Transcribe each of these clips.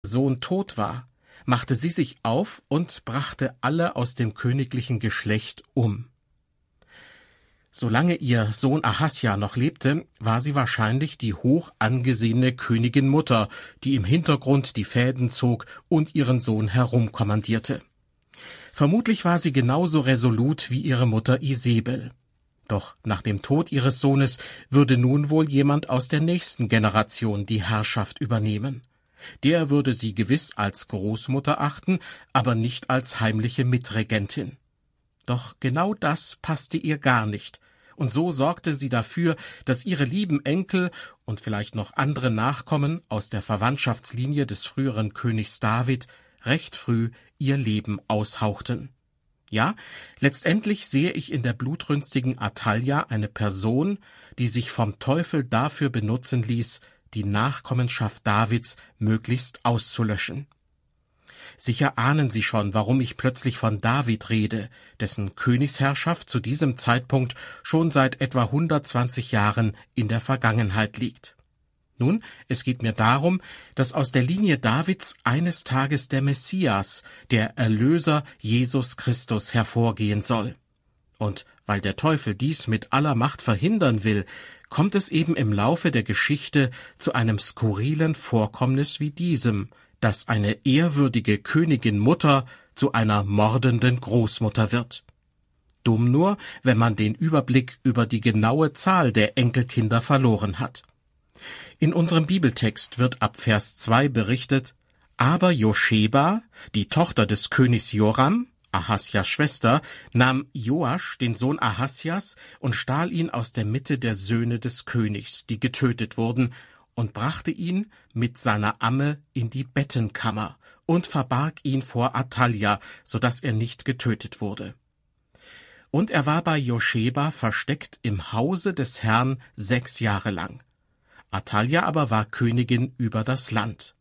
Sohn tot war, machte sie sich auf und brachte alle aus dem königlichen Geschlecht um. Solange ihr Sohn Ahasja noch lebte, war sie wahrscheinlich die hoch angesehene Königin Mutter, die im Hintergrund die Fäden zog und ihren Sohn herumkommandierte. Vermutlich war sie genauso resolut wie ihre Mutter Isebel. Doch nach dem Tod ihres Sohnes würde nun wohl jemand aus der nächsten Generation die Herrschaft übernehmen. Der würde sie gewiss als Großmutter achten, aber nicht als heimliche Mitregentin. Doch genau das passte ihr gar nicht, und so sorgte sie dafür, dass ihre lieben Enkel und vielleicht noch andere Nachkommen aus der Verwandtschaftslinie des früheren Königs David recht früh ihr Leben aushauchten. Ja, letztendlich sehe ich in der blutrünstigen Atalja eine Person, die sich vom Teufel dafür benutzen ließ, die Nachkommenschaft Davids möglichst auszulöschen. Sicher ahnen Sie schon, warum ich plötzlich von David rede, dessen Königsherrschaft zu diesem Zeitpunkt schon seit etwa 120 Jahren in der Vergangenheit liegt. Nun, es geht mir darum, dass aus der Linie Davids eines Tages der Messias, der Erlöser Jesus Christus, hervorgehen soll. Und weil der Teufel dies mit aller Macht verhindern will, kommt es eben im Laufe der Geschichte zu einem skurrilen Vorkommnis wie diesem, dass eine ehrwürdige Königin Mutter zu einer mordenden Großmutter wird. Dumm nur, wenn man den Überblick über die genaue Zahl der Enkelkinder verloren hat. In unserem Bibeltext wird ab Vers 2 berichtet: Aber Joscheba, die Tochter des Königs Joram, Ahasjas Schwester, nahm Joasch, den Sohn Ahasjas, und stahl ihn aus der Mitte der Söhne des Königs, die getötet wurden, und brachte ihn mit seiner Amme in die Bettenkammer und verbarg ihn vor Atalja, so dass er nicht getötet wurde. Und er war bei Joscheba versteckt im Hause des Herrn 6 Jahre lang. Atalja aber war Königin über das Land.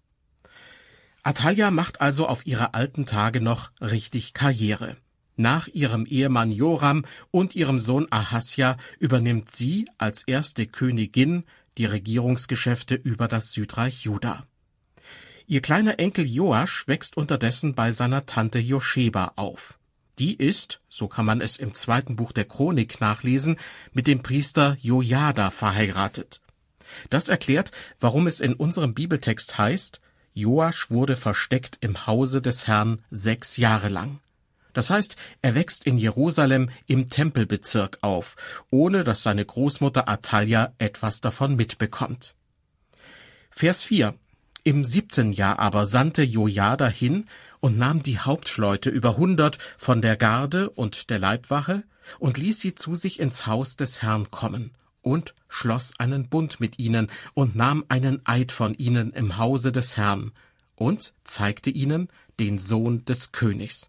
Atalja macht also auf ihre alten Tage noch richtig Karriere. Nach ihrem Ehemann Joram und ihrem Sohn Ahasja übernimmt sie als erste Königin die Regierungsgeschäfte über das Südreich Juda. Ihr kleiner Enkel Joasch wächst unterdessen bei seiner Tante Joscheba auf. Die ist, so kann man es im 2. Buch der Chronik nachlesen, mit dem Priester Jojada verheiratet. Das erklärt, warum es in unserem Bibeltext heißt, Joasch wurde versteckt im Hause des Herrn 6 Jahre lang. Das heißt, er wächst in Jerusalem im Tempelbezirk auf, ohne dass seine Großmutter Atalja etwas davon mitbekommt. Vers 4. Im 7. Jahr aber sandte Jojada hin und nahm die Hauptleute über 100 von der Garde und der Leibwache und ließ sie zu sich ins Haus des Herrn kommen und schloss einen Bund mit ihnen und nahm einen Eid von ihnen im Hause des Herrn und zeigte ihnen den Sohn des Königs.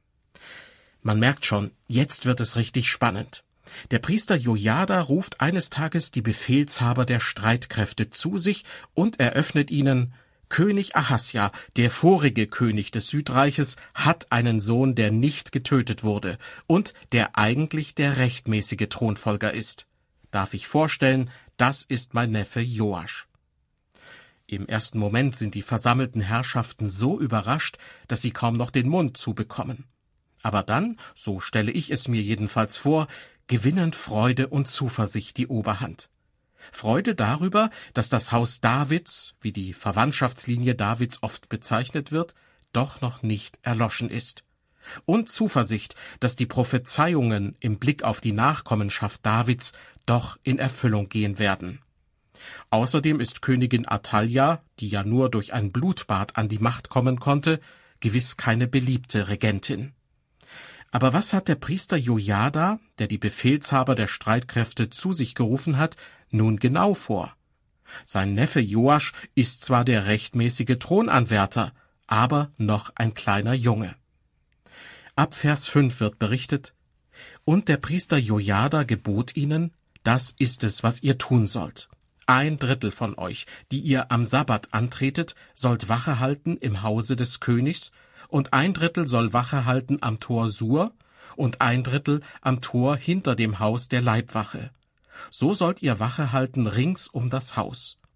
Man merkt schon, jetzt wird es richtig spannend. Der Priester Jojada ruft eines Tages die Befehlshaber der Streitkräfte zu sich und eröffnet ihnen: König Ahasja, der vorige König des Südreiches, hat einen Sohn, der nicht getötet wurde und der eigentlich der rechtmäßige Thronfolger ist. Darf ich vorstellen, das ist mein Neffe Joasch. Im ersten Moment sind die versammelten Herrschaften so überrascht, dass sie kaum noch den Mund zubekommen. Aber dann, so stelle ich es mir jedenfalls vor, gewinnen Freude und Zuversicht die Oberhand. Freude darüber, dass das Haus Davids, wie die Verwandtschaftslinie Davids oft bezeichnet wird, doch noch nicht erloschen ist. Und Zuversicht, dass die Prophezeiungen im Blick auf die Nachkommenschaft Davids doch in Erfüllung gehen werden. Außerdem ist Königin Atalja, die ja nur durch ein Blutbad an die Macht kommen konnte, gewiss keine beliebte Regentin. Aber was hat der Priester Jojada, der die Befehlshaber der Streitkräfte zu sich gerufen hat, nun genau vor? Sein Neffe Joasch ist zwar der rechtmäßige Thronanwärter, aber noch ein kleiner Junge. Ab Vers 5 wird berichtet: Und der Priester Jojada gebot ihnen: Das ist es, was ihr tun sollt. 1/3 von euch, die ihr am Sabbat antretet, sollt Wache halten im Hause des Königs, und 1/3 soll Wache halten am Tor Sur und 1/3 am Tor hinter dem Haus der Leibwache. So sollt ihr Wache halten rings um das Haus.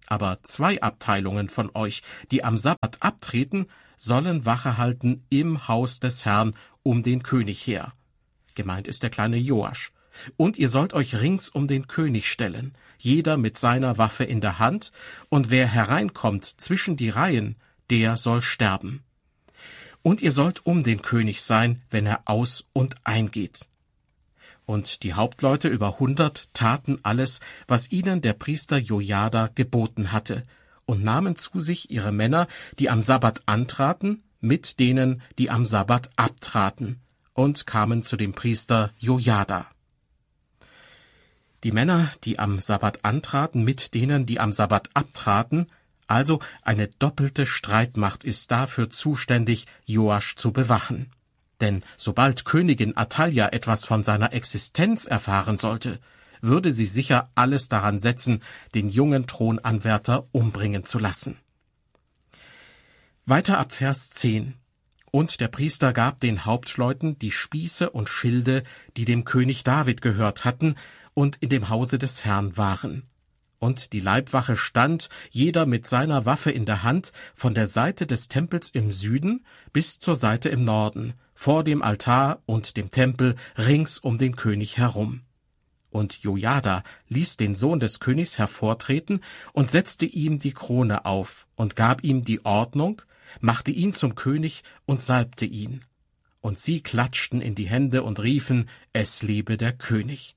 Aber 2 Abteilungen von euch, die am Sabbat abtreten, sollen Wache halten im Haus des Herrn um den König her. Gemeint ist der kleine Joasch. Und ihr sollt euch rings um den König stellen, jeder mit seiner Waffe in der Hand, und wer hereinkommt zwischen die Reihen, der soll sterben. Und ihr sollt um den König sein, wenn er aus- und eingeht. Und die Hauptleute über 100 taten alles, was ihnen der Priester Jojada geboten hatte, und nahmen zu sich ihre Männer, die am Sabbat antraten, mit denen, die am Sabbat abtraten, und kamen zu dem Priester Jojada. Die Männer, die am Sabbat antraten, mit denen, die am Sabbat abtraten, also eine doppelte Streitmacht ist dafür zuständig, Joasch zu bewachen. Denn sobald Königin Athalja etwas von seiner Existenz erfahren sollte, würde sie sicher alles daran setzen, den jungen Thronanwärter umbringen zu lassen. Weiter ab Vers 10. Und der Priester gab den Hauptleuten die Spieße und Schilde, die dem König David gehört hatten und in dem Hause des Herrn waren. Und die Leibwache stand, jeder mit seiner Waffe in der Hand, von der Seite des Tempels im Süden bis zur Seite im Norden, vor dem Altar und dem Tempel rings um den König herum. Und Jojada ließ den Sohn des Königs hervortreten und setzte ihm die Krone auf und gab ihm die Ordnung, machte ihn zum König und salbte ihn. Und sie klatschten in die Hände und riefen, es lebe der König.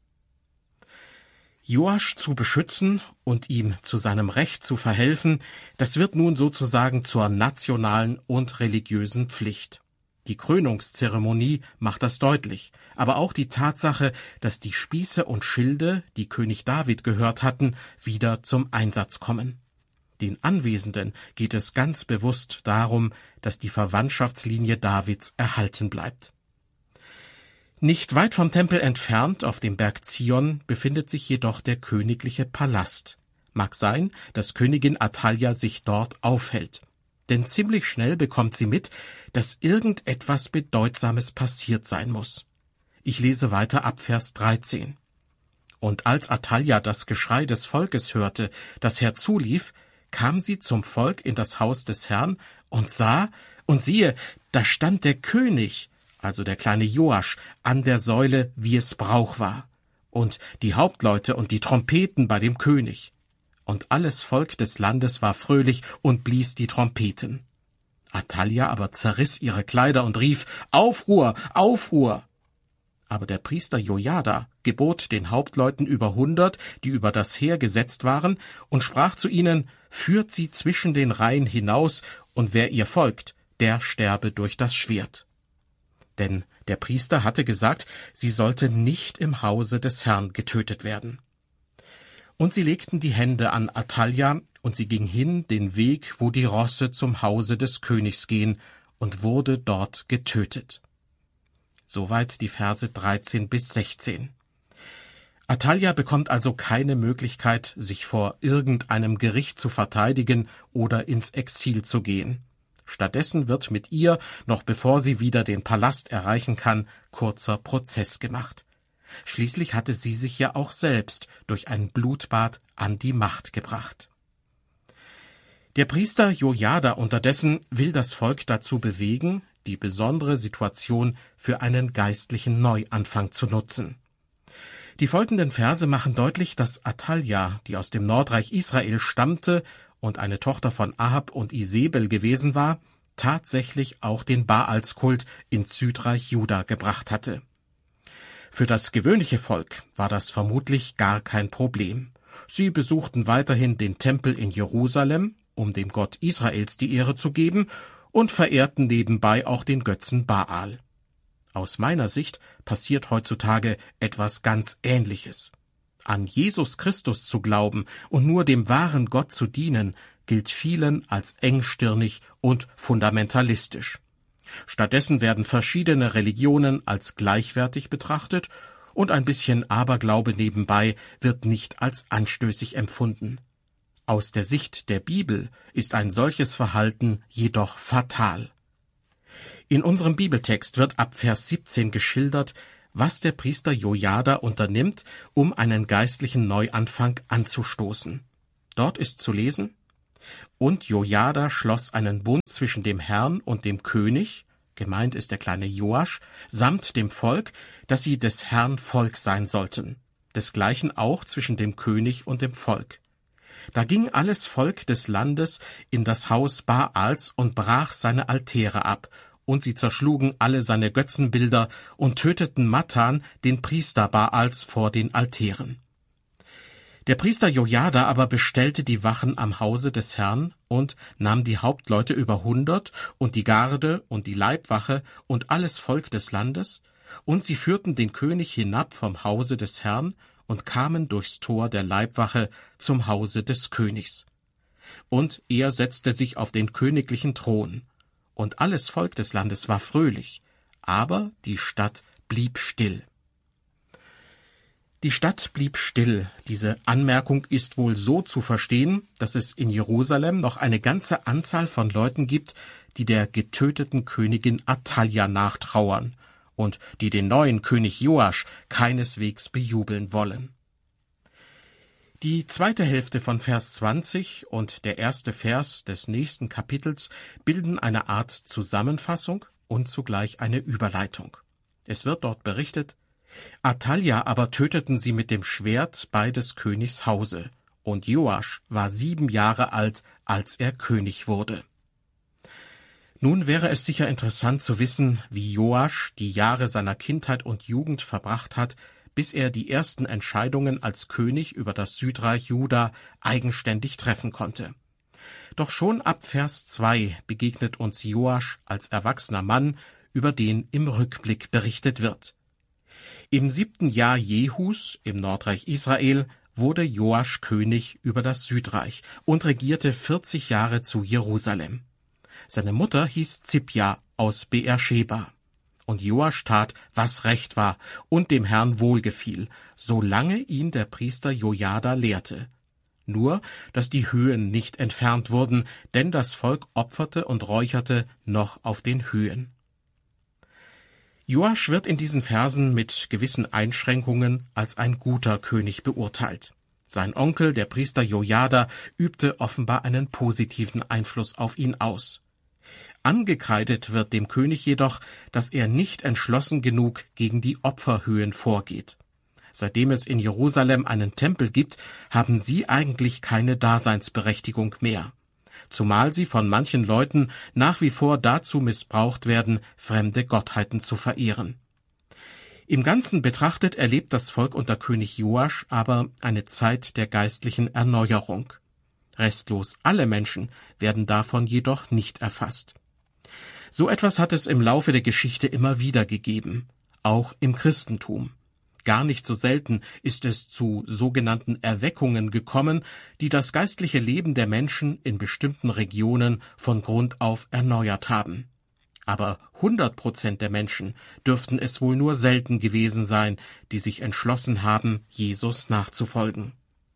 Joasch zu beschützen und ihm zu seinem Recht zu verhelfen, das wird nun sozusagen zur nationalen und religiösen Pflicht. Die Krönungszeremonie macht das deutlich, aber auch die Tatsache, dass die Spieße und Schilde, die König David gehört hatten, wieder zum Einsatz kommen. Den Anwesenden geht es ganz bewusst darum, dass die Verwandtschaftslinie Davids erhalten bleibt. Nicht weit vom Tempel entfernt, auf dem Berg Zion, befindet sich jedoch der königliche Palast. Mag sein, dass Königin Athalja sich dort aufhält. Denn ziemlich schnell bekommt sie mit, dass irgendetwas Bedeutsames passiert sein muss. Ich lese weiter ab Vers 13. Und als Athalja das Geschrei des Volkes hörte, das herzulief, kam sie zum Volk in das Haus des Herrn und sah, und siehe, da stand der König, also der kleine Joasch, an der Säule, wie es Brauch war, und die Hauptleute und die Trompeten bei dem König. Und alles Volk des Landes war fröhlich und blies die Trompeten. Athalja aber zerriss ihre Kleider und rief, Aufruhr, Aufruhr! Aber der Priester Jojada gebot den Hauptleuten über 100, die über das Heer gesetzt waren, und sprach zu ihnen, führt sie zwischen den Reihen hinaus, und wer ihr folgt, der sterbe durch das Schwert. Denn der Priester hatte gesagt, sie sollte nicht im Hause des Herrn getötet werden. Und sie legten die Hände an Athalja, und sie ging hin den Weg, wo die Rosse zum Hause des Königs gehen, und wurde dort getötet. Soweit die Verse 13 bis 16. Athalja bekommt also keine Möglichkeit, sich vor irgendeinem Gericht zu verteidigen oder ins Exil zu gehen. Stattdessen wird mit ihr, noch bevor sie wieder den Palast erreichen kann, kurzer Prozess gemacht. Schließlich hatte sie sich ja auch selbst durch ein Blutbad an die Macht gebracht. Der Priester Jojada unterdessen will das Volk dazu bewegen, die besondere Situation für einen geistlichen Neuanfang zu nutzen. Die folgenden Verse machen deutlich, dass Athalja, die aus dem Nordreich Israel stammte und eine Tochter von Ahab und Isebel gewesen war, tatsächlich auch den Baalskult ins Südreich Juda gebracht hatte. Für das gewöhnliche Volk war das vermutlich gar kein Problem. Sie besuchten weiterhin den Tempel in Jerusalem, um dem Gott Israels die Ehre zu geben, und verehrten nebenbei auch den Götzen Baal. Aus meiner Sicht passiert heutzutage etwas ganz Ähnliches. An Jesus Christus zu glauben und nur dem wahren Gott zu dienen, gilt vielen als engstirnig und fundamentalistisch. Stattdessen werden verschiedene Religionen als gleichwertig betrachtet und ein bisschen Aberglaube nebenbei wird nicht als anstößig empfunden. Aus der Sicht der Bibel ist ein solches Verhalten jedoch fatal. In unserem Bibeltext wird ab Vers 17 geschildert, was der Priester Jojada unternimmt, um einen geistlichen Neuanfang anzustoßen. Dort ist zu lesen: Und Jojada schloss einen Bund zwischen dem Herrn und dem König, gemeint ist der kleine Joasch, samt dem Volk, dass sie des Herrn Volk sein sollten, desgleichen auch zwischen dem König und dem Volk. Da ging alles Volk des Landes in das Haus Baals und brach seine Altäre ab, und sie zerschlugen alle seine Götzenbilder und töteten Mattan, den Priester Baals, vor den Altären. Der Priester Jojada aber bestellte die Wachen am Hause des Herrn und nahm die Hauptleute über 100 und die Garde und die Leibwache und alles Volk des Landes, und sie führten den König hinab vom Hause des Herrn und kamen durchs Tor der Leibwache zum Hause des Königs. Und er setzte sich auf den königlichen Thron, und alles Volk des Landes war fröhlich, aber die Stadt blieb still. Die Stadt blieb still. Diese Anmerkung ist wohl so zu verstehen, dass es in Jerusalem noch eine ganze Anzahl von Leuten gibt, die der getöteten Königin Athalja nachtrauern und die den neuen König Joasch keineswegs bejubeln wollen. Die zweite Hälfte von Vers 20 und der erste Vers des nächsten Kapitels bilden eine Art Zusammenfassung und zugleich eine Überleitung. Es wird dort berichtet: Athalja aber töteten sie mit dem Schwert bei des Königs Hause, und Joasch war 7 Jahre alt, als er König wurde. Nun wäre es sicher interessant zu wissen, wie Joasch die Jahre seiner Kindheit und Jugend verbracht hat, bis er die ersten Entscheidungen als König über das Südreich Juda eigenständig treffen konnte. Doch schon ab Vers 2 begegnet uns Joasch als erwachsener Mann, über den im Rückblick berichtet wird. Im 7. Jahr Jehus im Nordreich Israel wurde Joasch König über das Südreich und regierte 40 Jahre zu Jerusalem. Seine Mutter hieß Zipja aus Beersheba. Und Joasch tat, was recht war und dem Herrn wohlgefiel, solange ihn der Priester Jojada lehrte. Nur, dass die Höhen nicht entfernt wurden, denn das Volk opferte und räucherte noch auf den Höhen. Joasch wird in diesen Versen mit gewissen Einschränkungen als ein guter König beurteilt. Sein Onkel, der Priester Jojada, übte offenbar einen positiven Einfluss auf ihn aus. Angekreidet wird dem König jedoch, dass er nicht entschlossen genug gegen die Opferhöhen vorgeht. Seitdem es in Jerusalem einen Tempel gibt, haben sie eigentlich keine Daseinsberechtigung mehr, zumal sie von manchen Leuten nach wie vor dazu missbraucht werden, fremde Gottheiten zu verehren. Im Ganzen betrachtet erlebt das Volk unter König Joasch aber eine Zeit der geistlichen Erneuerung. Restlos alle Menschen werden davon jedoch nicht erfasst. So etwas hat es im Laufe der Geschichte immer wieder gegeben, auch im Christentum. Gar nicht so selten ist es zu sogenannten Erweckungen gekommen, die das geistliche Leben der Menschen in bestimmten Regionen von Grund auf erneuert haben. Aber 100% der Menschen dürften es wohl nur selten gewesen sein, die sich entschlossen haben, Jesus nachzufolgen.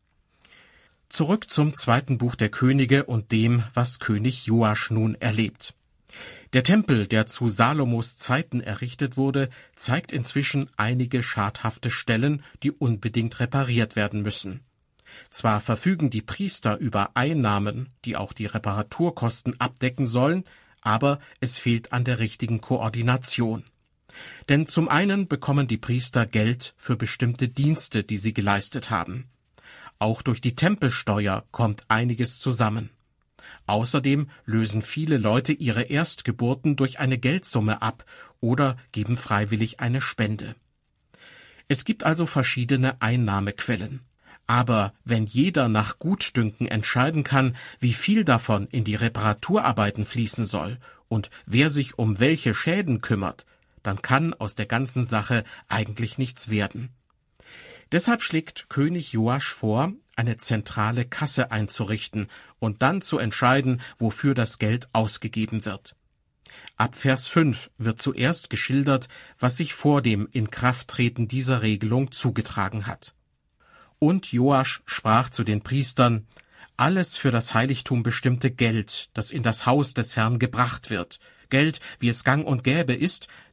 Zurück zum 2. Buch der Könige und dem, was König Joasch nun erlebt. Der Tempel, der zu Salomos Zeiten errichtet wurde, zeigt inzwischen einige schadhafte Stellen, die unbedingt repariert werden müssen. Zwar verfügen die Priester über Einnahmen, die auch die Reparaturkosten abdecken sollen, aber es fehlt an der richtigen Koordination. Denn zum einen bekommen die Priester Geld für bestimmte Dienste, die sie geleistet haben. Auch durch die Tempelsteuer kommt einiges zusammen. Außerdem lösen viele Leute ihre Erstgeburten durch eine Geldsumme ab oder geben freiwillig eine Spende. Es gibt also verschiedene Einnahmequellen. Aber wenn jeder nach Gutdünken entscheiden kann, wie viel davon in die Reparaturarbeiten fließen soll und wer sich um welche Schäden kümmert, dann kann aus der ganzen Sache eigentlich nichts werden. Deshalb schlägt König Joasch vor, eine zentrale Kasse einzurichten und dann zu entscheiden, wofür das Geld ausgegeben wird. Ab Vers 5 wird zuerst geschildert, was sich vor dem Inkrafttreten dieser Regelung zugetragen hat. Und Joasch sprach zu den Priestern: Alles für das Heiligtum bestimmte Geld, das in das Haus des Herrn gebracht wird, Geld, wie es gang und gäbe ist,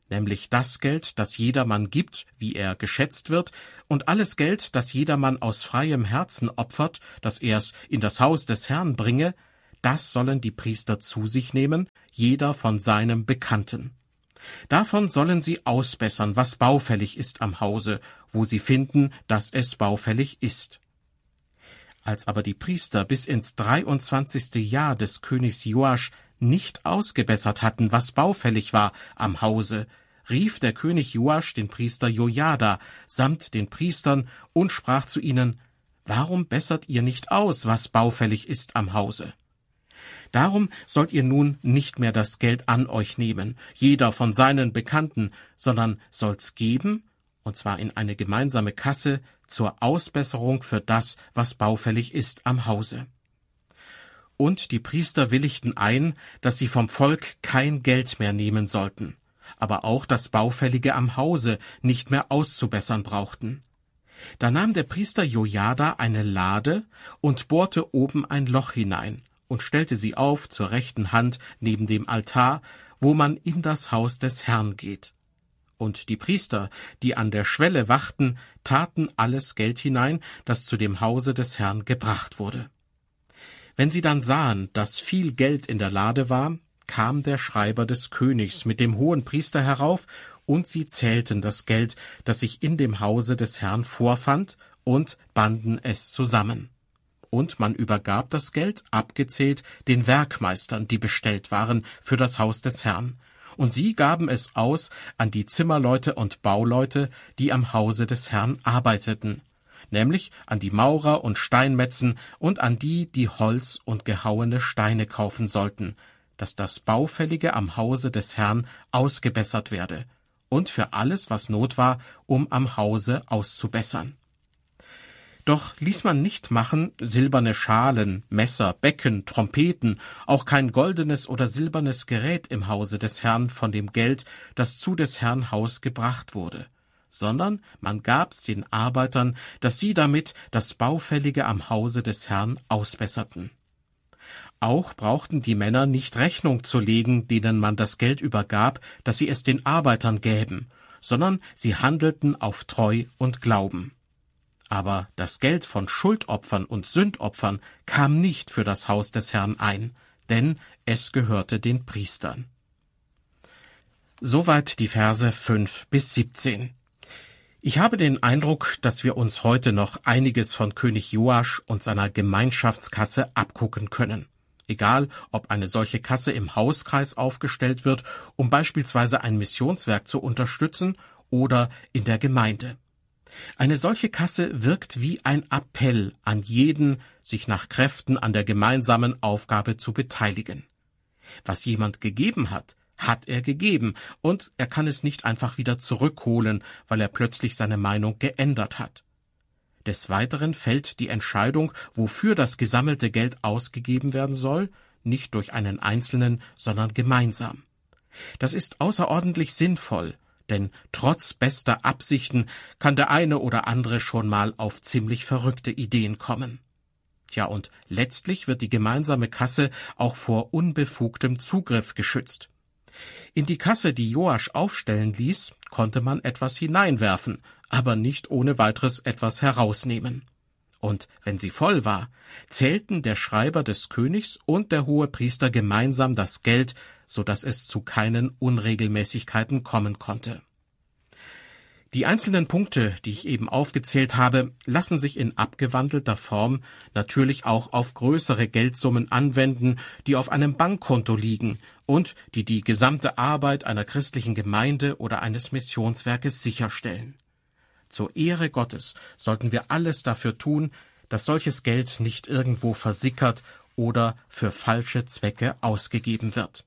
nämlich das Geld, das jedermann gibt, wie er geschätzt wird, und alles Geld, das jedermann aus freiem Herzen opfert, dass er es in das Haus des Herrn bringe, das sollen die Priester zu sich nehmen, jeder von seinem Bekannten. Davon sollen sie ausbessern, was baufällig ist am Hause, wo sie finden, dass es baufällig ist. Als aber die Priester bis ins 23. Jahr des Königs Joasch nicht ausgebessert hatten, was baufällig war am Hause, rief der König Joasch den Priester Jojada samt den Priestern und sprach zu ihnen: Warum bessert ihr nicht aus, was baufällig ist am Hause? Darum sollt ihr nun nicht mehr das Geld an euch nehmen, jeder von seinen Bekannten, sondern sollt's geben, und zwar in eine gemeinsame Kasse, zur Ausbesserung für das, was baufällig ist am Hause. Und die Priester willigten ein, dass sie vom Volk kein Geld mehr nehmen sollten, aber auch das Baufällige am Hause nicht mehr auszubessern brauchten. Da nahm der Priester Jojada eine Lade und bohrte oben ein Loch hinein und stellte sie auf zur rechten Hand neben dem Altar, wo man in das Haus des Herrn geht. Und die Priester, die an der Schwelle wachten, taten alles Geld hinein, das zu dem Hause des Herrn gebracht wurde. Wenn sie dann sahen, dass viel Geld in der Lade war, kam der Schreiber des Königs mit dem Hohenpriester herauf, und sie zählten das Geld, das sich in dem Hause des Herrn vorfand, und banden es zusammen. Und man übergab das Geld, abgezählt, den Werkmeistern, die bestellt waren für das Haus des Herrn. Und sie gaben es aus an die Zimmerleute und Bauleute, die am Hause des Herrn arbeiteten, nämlich an die Maurer und Steinmetzen und an die, die Holz und gehauene Steine kaufen sollten, dass das Baufällige am Hause des Herrn ausgebessert werde, und für alles, was Not war, um am Hause auszubessern. Doch ließ man nicht machen silberne Schalen, Messer, Becken, Trompeten, auch kein goldenes oder silbernes Gerät im Hause des Herrn von dem Geld, das zu des Herrn Haus gebracht wurde, sondern man gab's den Arbeitern, dass sie damit das Baufällige am Hause des Herrn ausbesserten. Auch brauchten die Männer nicht Rechnung zu legen, denen man das Geld übergab, dass sie es den Arbeitern gäben, sondern sie handelten auf Treu und Glauben. Aber das Geld von Schuldopfern und Sündopfern kam nicht für das Haus des Herrn ein, denn es gehörte den Priestern. Soweit die Verse 5 bis 17. Ich habe den Eindruck, dass wir uns heute noch einiges von König Joasch und seiner Gemeinschaftskasse abgucken können. Egal, ob eine solche Kasse im Hauskreis aufgestellt wird, um beispielsweise ein Missionswerk zu unterstützen, oder in der Gemeinde. Eine solche Kasse wirkt wie ein Appell an jeden, sich nach Kräften an der gemeinsamen Aufgabe zu beteiligen. Was jemand gegeben hat, hat er gegeben, und er kann es nicht einfach wieder zurückholen, weil er plötzlich seine Meinung geändert hat. Des Weiteren fällt die Entscheidung, wofür das gesammelte Geld ausgegeben werden soll, nicht durch einen Einzelnen, sondern gemeinsam. Das ist außerordentlich sinnvoll, denn trotz bester Absichten kann der eine oder andere schon mal auf ziemlich verrückte Ideen kommen. Tja, und letztlich wird die gemeinsame Kasse auch vor unbefugtem Zugriff geschützt. In die Kasse, die Joasch aufstellen ließ, konnte man etwas hineinwerfen, aber nicht ohne weiteres etwas herausnehmen. Und wenn sie voll war, zählten der Schreiber des Königs und der Hohepriester gemeinsam das Geld, so dass es zu keinen Unregelmäßigkeiten kommen konnte. Die einzelnen Punkte, die ich eben aufgezählt habe, lassen sich in abgewandelter Form natürlich auch auf größere Geldsummen anwenden, die auf einem Bankkonto liegen und die die gesamte Arbeit einer christlichen Gemeinde oder eines Missionswerkes sicherstellen. Zur Ehre Gottes sollten wir alles dafür tun, dass solches Geld nicht irgendwo versickert oder für falsche Zwecke ausgegeben wird.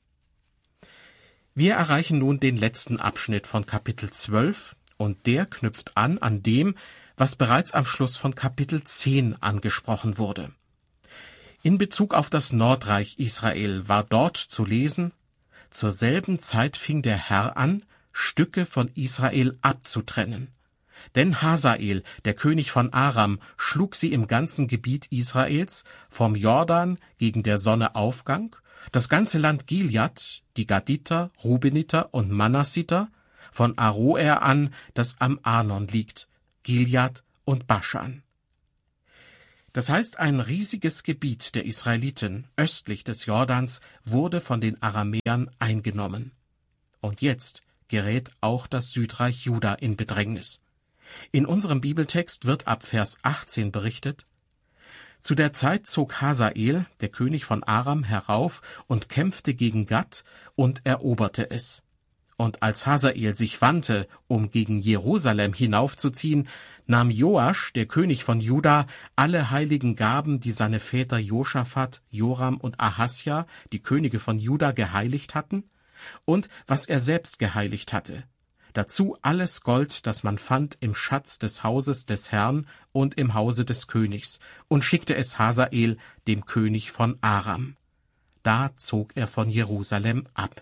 Wir erreichen nun den letzten Abschnitt von Kapitel 12, und der knüpft an dem, was bereits am Schluss von Kapitel 10 angesprochen wurde. In Bezug auf das Nordreich Israel war dort zu lesen: Zur selben Zeit fing der Herr an, Stücke von Israel abzutrennen. Denn Hasael, der König von Aram, schlug sie im ganzen Gebiet Israels, vom Jordan gegen der Sonneaufgang, das ganze Land Gilead, die Gaditer, Rubeniter und Manassiter, von Aroer an, das am Arnon liegt, Gilead und Baschan. Das heißt, ein riesiges Gebiet der Israeliten östlich des Jordans wurde von den Aramäern eingenommen. Und jetzt gerät auch das Südreich Juda in Bedrängnis. In unserem Bibeltext wird ab Vers 18 berichtet: Zu der Zeit zog Hasael, der König von Aram, herauf und kämpfte gegen Gad und eroberte es. Und als Hasael sich wandte, um gegen Jerusalem hinaufzuziehen, nahm Joasch, der König von Juda, alle heiligen Gaben, die seine Väter Josaphat, Joram und Ahasja, die Könige von Juda, geheiligt hatten, und was er selbst geheiligt hatte. Dazu alles Gold, das man fand im Schatz des Hauses des Herrn und im Hause des Königs, und schickte es Hasael, dem König von Aram. Da zog er von Jerusalem ab.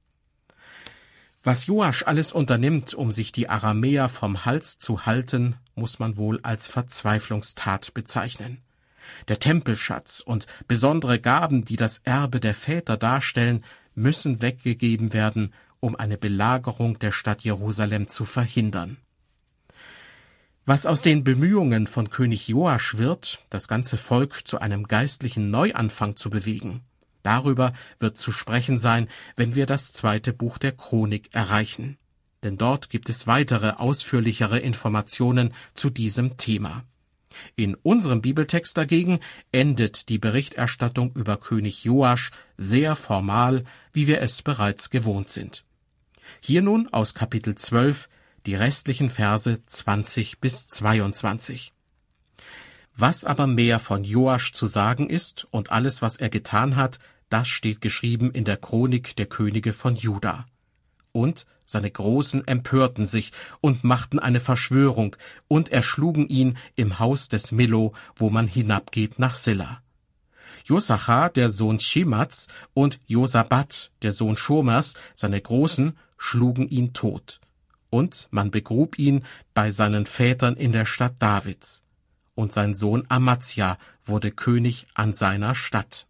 Was Joasch alles unternimmt, um sich die Aramäer vom Hals zu halten, muss man wohl als Verzweiflungstat bezeichnen. Der Tempelschatz und besondere Gaben, die das Erbe der Väter darstellen, müssen weggegeben werden, um eine Belagerung der Stadt Jerusalem zu verhindern. Was aus den Bemühungen von König Joasch wird, das ganze Volk zu einem geistlichen Neuanfang zu bewegen, darüber wird zu sprechen sein, wenn wir das 2. Buch der Chronik erreichen. Denn dort gibt es weitere, ausführlichere Informationen zu diesem Thema. In unserem Bibeltext dagegen endet die Berichterstattung über König Joasch sehr formal, wie wir es bereits gewohnt sind. Hier nun aus Kapitel 12 die restlichen Verse 20 bis 22. Was aber mehr von Joasch zu sagen ist und alles, was er getan hat, das steht geschrieben in der Chronik der Könige von Juda. Und seine Großen empörten sich und machten eine Verschwörung und erschlugen ihn im Haus des Millo, wo man hinabgeht nach Silla. Josachar, der Sohn Schimats, und Josabat, der Sohn Schomers, seine Großen, schlugen ihn tot. Und man begrub ihn bei seinen Vätern in der Stadt Davids. Und sein Sohn Amazia wurde König an seiner Stadt.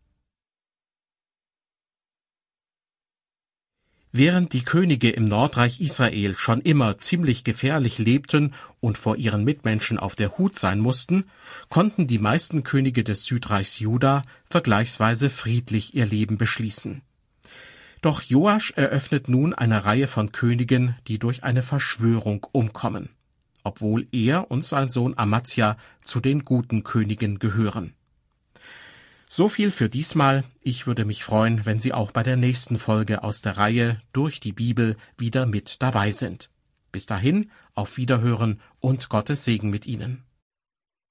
Während die Könige im Nordreich Israel schon immer ziemlich gefährlich lebten und vor ihren Mitmenschen auf der Hut sein mussten, konnten die meisten Könige des Südreichs Juda vergleichsweise friedlich ihr Leben beschließen. Doch Joasch eröffnet nun eine Reihe von Königen, die durch eine Verschwörung umkommen, obwohl er und sein Sohn Amazia zu den guten Königen gehören. So viel für diesmal. Ich würde mich freuen, wenn Sie auch bei der nächsten Folge aus der Reihe Durch die Bibel wieder mit dabei sind. Bis dahin, auf Wiederhören und Gottes Segen mit Ihnen.